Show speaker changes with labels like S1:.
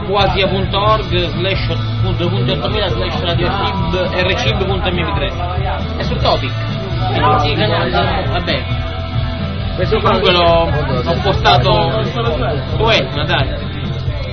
S1: apuasia.org/radio.8000/rcib.mp3 è su Topic, quindi il canale, vabbè, questo comunque l'ho postato su Etna, dai.